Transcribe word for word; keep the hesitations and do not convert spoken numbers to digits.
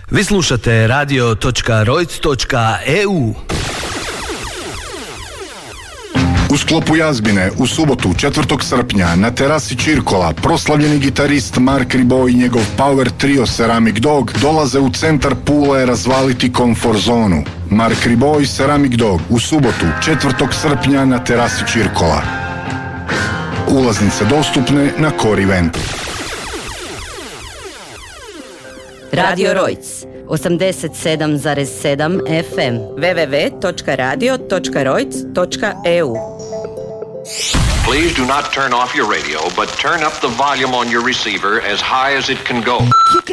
Vi slušate radio točka rojc točka e u. U sklopu Jazbine u subotu četvrtog srpnja na terasi Čirkola proslavljeni gitarist Mark Ribot i njegov power trio Ceramic Dog dolaze u centar Pule razvaliti komfort zonu. Mark Ribot i Ceramic Dog u subotu četvrtog srpnja na terasi Čirkola. Ulaznice dostupne na Core Eventu. Radio Rojc osamdeset sedam zarez sedam ef em w w w točka radio točka rojc točka e u. Please do not turn off your radio, but turn up the volume on your receiver as high as it can go.